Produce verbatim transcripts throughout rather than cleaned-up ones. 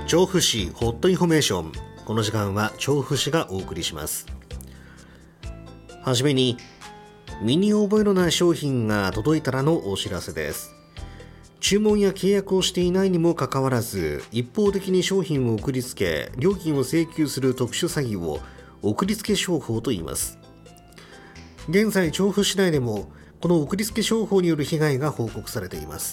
調布市ホットインフォメーション。この時間は調布市がお送りします。はじめに、身に覚えのない商品が届いたらのお知らせです。注文や契約をしていないにもかかわらず、一方的に商品を送りつけ料金を請求する特殊詐欺を送りつけ商法と言います。現在調布市内でもこの送りつけ商法による被害が報告されています。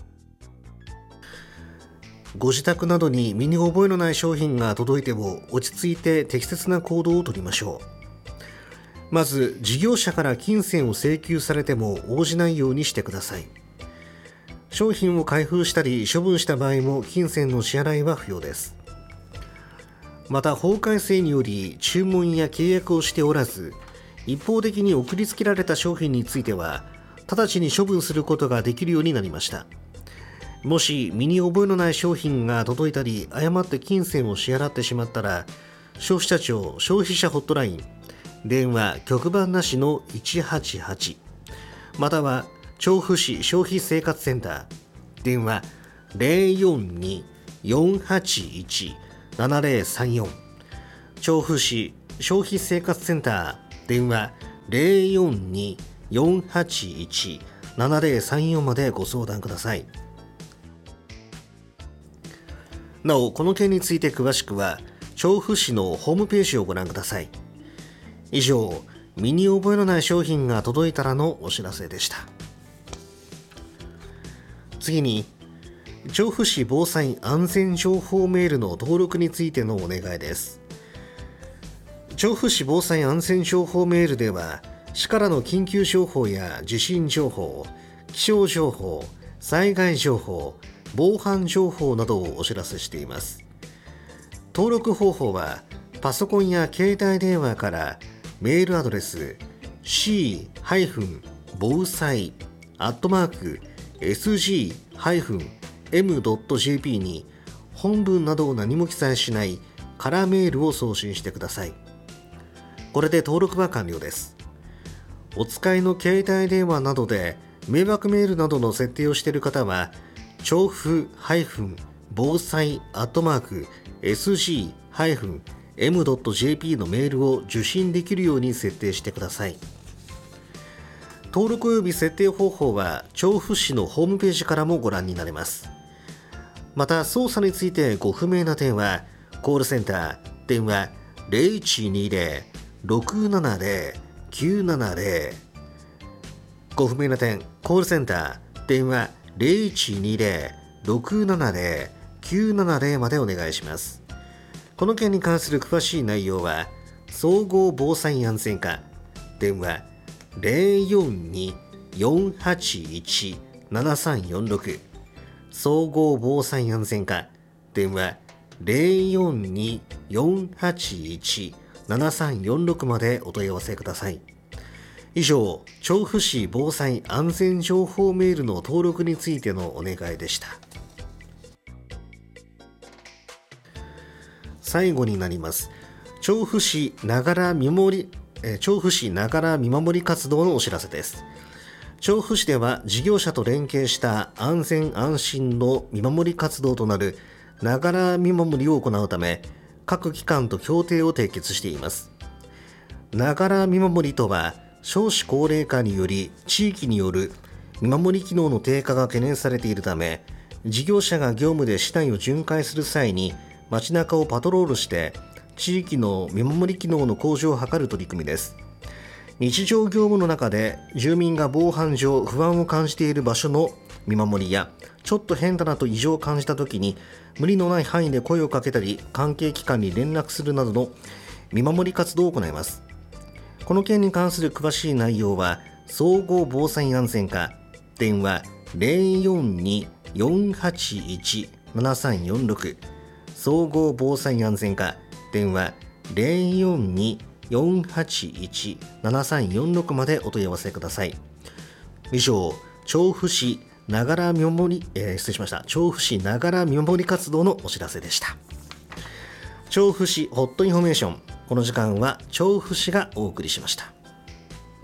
ご自宅などに身に覚えのない商品が届いても落ち着いて適切な行動をとりましょう。まず事業者から金銭を請求されても応じないようにしてください。商品を開封したり処分した場合も金銭の支払いは不要です。また法改正により注文や契約をしておらず一方的に送りつけられた商品については直ちに処分することができるようになりました。もし身に覚えのない商品が届いたり誤って金銭を支払ってしまったら、消費者庁消費者ホットライン電話局番なしのいちはちはち、または調布市消費生活センター電話 ゼロよんに よんはちいち ななゼロさんよん、調布市消費生活センター電話 ゼロよんに よんはちいち ななゼロさんよんまでご相談ください。なお、この件について詳しくは調布市のホームページをご覧ください。以上、身に覚えのない商品が届いたらのお知らせでした。次に、調布市防災安全情報メールの登録についてのお願いです。調布市防災安全情報メールでは、市からの緊急情報や地震情報、気象情報、災害情報、防犯情報などをお知らせしています。登録方法はパソコンや携帯電話からメールアドレス シー 防災 アットマーク エスジー エム ドット ジェーピー に本文などを何も記載しない空メールを送信してください。これで登録は完了です。お使いの携帯電話などで迷惑メールなどの設定をしている方は調布防災 アットマーク エスジー エム ドット ジェーピー のメールを受信できるように設定してください。登録及び設定方法は調布市のホームページからもご覧になれます。また操作についてご不明な点はコールセンター電話 ゼロいちにゼロ ろくななゼロ きゅうななゼロ、 ご不明な点コールセンター電話ゼロいちにゼロ ろくななゼロ きゅうななゼロまでお願いします。この件に関する詳しい内容は総合防災安全課電話 ゼロよんに よんはちいち ななさんよんろく、 総合防災安全課電話 ゼロよんに よんはちいち ななさんよんろくまでお問い合わせください。以上、調布市防災安全情報メールの登録についてのお願いでした。最後になります。調布市ながら見守り、え調布市ながら見守り活動のお知らせです。調布市では事業者と連携した安全安心の見守り活動となるながら見守りを行うため、各機関と協定を締結しています。ながら見守りとは、少子高齢化により地域による見守り機能の低下が懸念されているため、事業者が業務で市内を巡回する際に街中をパトロールして地域の見守り機能の向上を図る取り組みです。日常業務の中で住民が防犯上不安を感じている場所の見守りや、ちょっと変だなと異常を感じた時に無理のない範囲で声をかけたり関係機関に連絡するなどの見守り活動を行います。この件に関する詳しい内容は総合防災安全課電話 ゼロよんに よんはちいち ななさんよんろく、 総合防災安全課電話 ゼロよんに よんはちいち ななさんよんろく までお問い合わせください。以上、調布市ながら見守り、えー、失礼しました調布市ながら見守り活動のお知らせでした。調布市ホットインフォメーション、この時間は調布市がお送りしました。